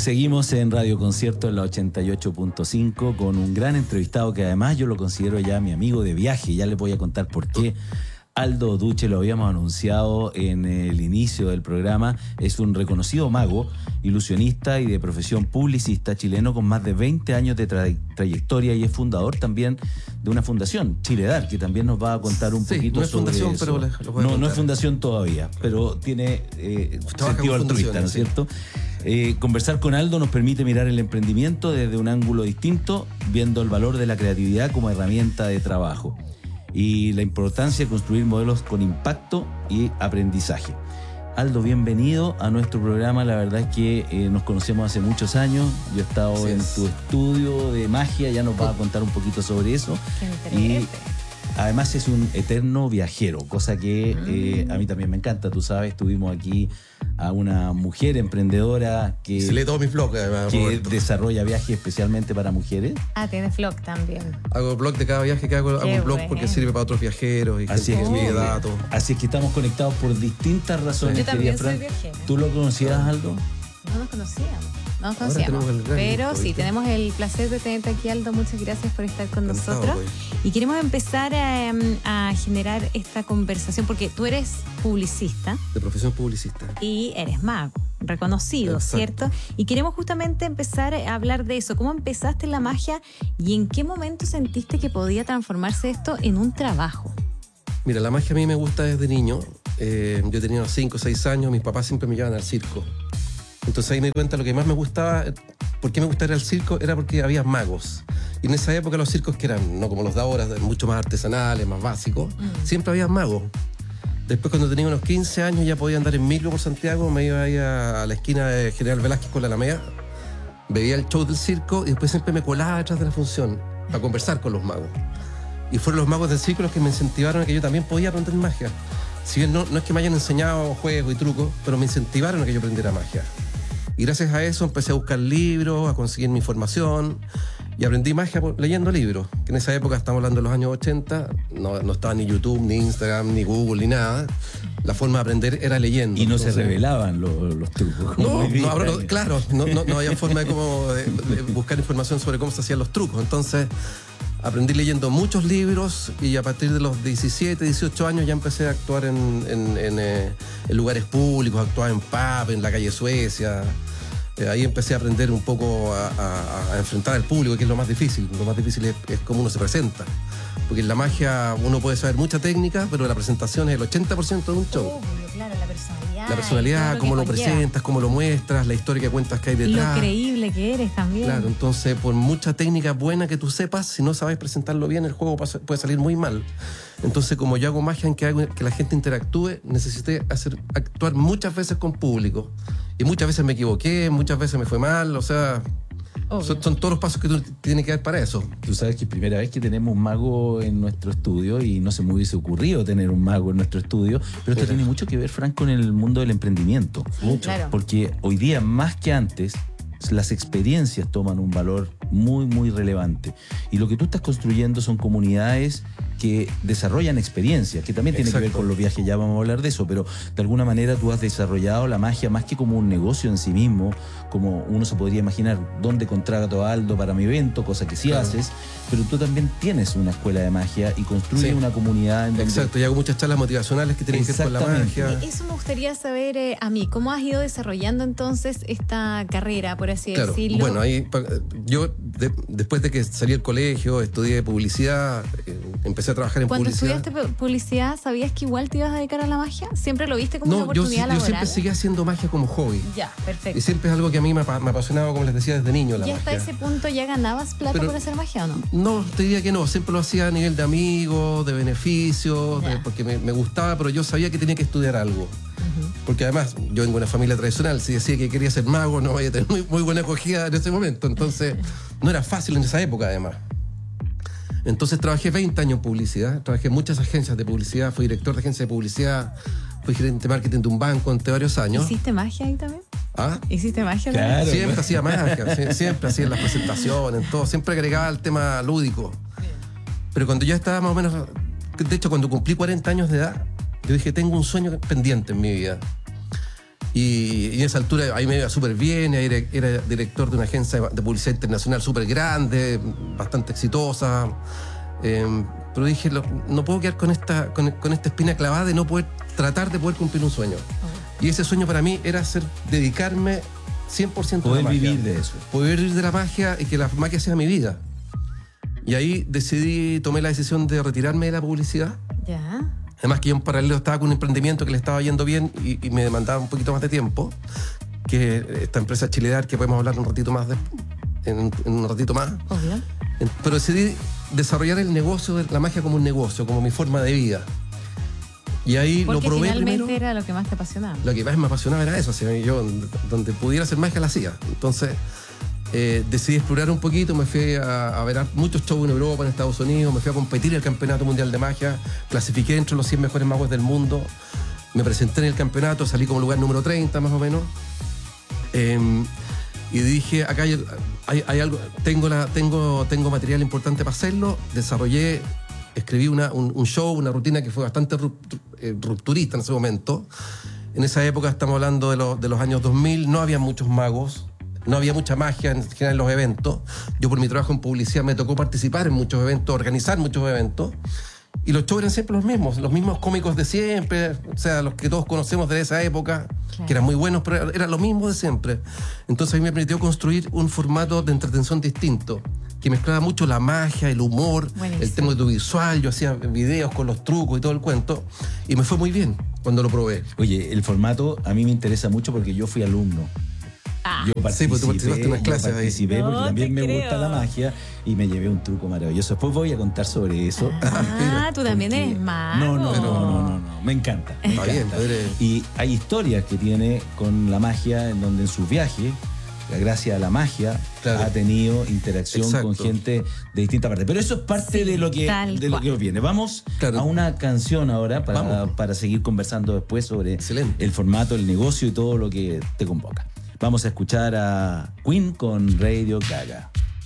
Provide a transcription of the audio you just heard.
Seguimos en Radio Concierto en la 88.5 con un gran entrevistado que además yo lo considero ya mi amigo de viaje. Ya les voy a contar por qué. Aldo Duche, lo habíamos anunciado en el inicio del programa, es un reconocido mago, ilusionista y de profesión publicista chileno con más de 20 años de trayectoria y es fundador también de una fundación, Chiledar, que también nos va a contar un poquito no es sobre fundación, eso. Pero no es fundación todavía, pero tiene sentido altruista, ¿no es cierto? Conversar con Aldo nos permite mirar el emprendimiento desde un ángulo distinto, viendo el valor de la creatividad como herramienta de trabajo y la importancia de construir modelos con impacto y aprendizaje. Aldo, bienvenido a nuestro programa. La verdad es que nos conocemos hace muchos años. Yo he estado en tu estudio de magia, ya nos vas a contar un poquito sobre eso. Y además es un eterno viajero, cosa que a mí también me encanta. Tú sabes, tuvimos aquí a una mujer emprendedora que se lee todos mis vlogs, además, que Roberto. Desarrolla viajes especialmente para mujeres. Tienes vlog también. Hago blog de cada viaje que hago, hago un blog porque sirve para otros viajeros y así gente que sigue datos. Así es que estamos conectados por distintas razones. Yo también soy viajera. ¿Tú lo conocías, Aldo? No nos conocíamos, pero sí, tenemos el placer de tenerte aquí, Aldo. Muchas gracias por estar con nosotros. Y queremos empezar a generar esta conversación porque tú eres publicista. De profesión publicista. Y eres mago, reconocido, ¿cierto? Y queremos justamente empezar a hablar de eso. ¿Cómo empezaste en la magia y en qué momento sentiste que podía transformarse esto en un trabajo? Mira, la magia a mí me gusta desde niño. Yo tenía unos 5 o 6 años, mis papás siempre me llevaban al circo. Entonces ahí me di cuenta lo que más me gustaba, por qué me gustaba ir al circo, era porque había magos. Y en esa época los circos, que eran no como los de ahora, mucho más artesanales, más básicos, siempre había magos. Después cuando tenía unos 15 años ya podía andar en micro por Santiago, me iba ahí a la esquina de General Velázquez con la Alameda, veía el show del circo y después siempre me colaba detrás de la función para conversar con los magos. Y fueron los magos del circo los que me incentivaron a que yo también podía aprender magia. Si bien no es que me hayan enseñado juegos y trucos, pero me incentivaron a que yo aprendiera magia. Y gracias a eso empecé a buscar libros, a conseguir mi información y aprendí magia leyendo libros. Que en esa época, estamos hablando de los años 80, no estaba ni YouTube, ni Instagram, ni Google, ni nada. La forma de aprender era leyendo. Y no se revelaban los trucos. Claro, no había forma de buscar información sobre cómo se hacían los trucos. Entonces aprendí leyendo muchos libros y a partir de los 17, 18 años ya empecé a actuar en lugares públicos, actuaba en pub, en la calle Suecia. Ahí empecé a aprender un poco a enfrentar al público, que es lo más difícil. Lo más difícil es cómo uno se presenta. Porque en la magia uno puede saber mucha técnica, pero la presentación es el 80% de un show. Claro, la personalidad. La personalidad, cómo lo presentas, cómo lo muestras, la historia que cuentas que hay detrás. Lo creíble que eres también. Claro, entonces por mucha técnica buena que tú sepas, si no sabes presentarlo bien, el juego puede salir muy mal. Entonces, como yo hago magia en que hago que la gente interactúe, necesité actuar muchas veces con público. Y muchas veces me equivoqué, muchas veces me fue mal, o sea... Son todos los pasos que tú tienes que dar para eso. Tú sabes que es primera vez que tenemos un mago en nuestro estudio y no se me hubiese ocurrido tener un mago en nuestro estudio, pero esto tiene mucho que ver, Fran, con el mundo del emprendimiento. Mucho. Claro. Porque hoy día, más que antes, las experiencias toman un valor muy, muy relevante. Y lo que tú estás construyendo son comunidades que desarrollan experiencias, que también tiene que ver con los viajes, ya vamos a hablar de eso, pero de alguna manera tú has desarrollado la magia más que como un negocio en sí mismo, como uno se podría imaginar, dónde contrato a Aldo para mi evento, cosa que sí haces, pero tú también tienes una escuela de magia y construyes una comunidad en donde... Exacto, y hago muchas charlas motivaciones que tienen que ver con la magia. Eso me gustaría saber a mí, ¿cómo has ido desarrollando entonces esta carrera, por así decirlo? Bueno, ahí yo después de que salí del colegio, estudié publicidad, empecé a trabajar en publicidad. Cuando estudiaste publicidad, ¿sabías que igual te ibas a dedicar a la magia? ¿Siempre lo viste como una oportunidad laboral? Yo siempre seguí haciendo magia como hobby. Ya, perfecto. Y siempre es algo que a mí me apasionaba, como les decía, desde niño la magia. ¿Y hasta ese punto ya ganabas plata por hacer magia o no? No, te diría que no. Siempre lo hacía a nivel de amigos, de beneficios, porque me gustaba, pero yo sabía que tenía que estudiar algo. Porque además, yo vengo de una familia tradicional, si decía que quería ser mago, no vaya a tener muy buena acogida en ese momento. Entonces, no era fácil en esa época, además. Entonces trabajé 20 años en publicidad, trabajé en muchas agencias de publicidad, fui director de agencia de publicidad, fui gerente de marketing de un banco entre varios años. ¿Hiciste magia ahí también? ¿Ah? ¿Hiciste magia? Claro. Siempre hacía magia, siempre hacía las presentaciones, todo, siempre agregaba el tema lúdico. Pero cuando ya estaba más o menos, de hecho cuando cumplí 40 años de edad, yo dije, tengo un sueño pendiente en mi vida. Y en esa altura ahí me iba súper bien, era director de una agencia de publicidad internacional súper grande, bastante exitosa. Pero dije, no puedo quedar con esta espina clavada de no poder tratar de poder cumplir un sueño. Y ese sueño para mí era dedicarme 100% a la magia. Poder vivir de eso. Poder vivir de la magia y que la magia sea mi vida. Y ahí tomé la decisión de retirarme de la publicidad. Ya. Además que yo en paralelo estaba con un emprendimiento que le estaba yendo bien y me demandaba un poquito más de tiempo, que esta empresa Chiledar, que podemos hablar un ratito más en un ratito más. Obvio. Pero decidí desarrollar el negocio de la magia como un negocio, como mi forma de vida. Y ahí porque lo probé finalmente primero. Era lo que más te apasionaba. Lo que más me apasionaba era eso. O sea, yo donde pudiera hacer magia la hacía. Entonces decidí explorar un poquito, me fui a ver muchos shows en Europa, en Estados Unidos, me fui a competir en el Campeonato Mundial de Magia, clasifiqué entre los 100 mejores magos del mundo, me presenté en el campeonato, salí como lugar número 30 más o menos, y dije, acá hay algo, tengo material importante para hacerlo, escribí un show, una rutina que fue bastante rupturista en ese momento. En esa época, estamos hablando de los años 2000, no había muchos magos, no había mucha magia en general en los eventos. Yo por mi trabajo en publicidad me tocó participar en muchos eventos, organizar muchos eventos. Y los shows eran siempre los mismos cómicos de siempre, o sea, los que todos conocemos de esa época, claro, que eran muy buenos, pero era lo mismo de siempre. Entonces a mí me permitió construir un formato de entretención distinto, que mezclaba mucho la magia, el humor, buenísimo, el tema audiovisual. Yo hacía videos con los trucos y todo el cuento, y me fue muy bien cuando lo probé. Oye, el formato a mí me interesa mucho porque yo fui alumno. Yo participé, pues tú participaste en unas clases ahí. Porque también me gusta la magia y me llevé un truco maravilloso. Después voy a contar sobre eso. Tú también eres mago. No. Me encanta. Está bien, y hay historias que tiene con la magia en donde en sus viajes, gracias a la magia, claro, ha tenido interacción, exacto, con gente de distintas partes. Pero eso es parte de lo que nos viene. Vamos, claro, a una canción ahora para seguir conversando después sobre el formato, el negocio y todo lo que te convoca. Vamos a escuchar a Queen con Radio Gaga.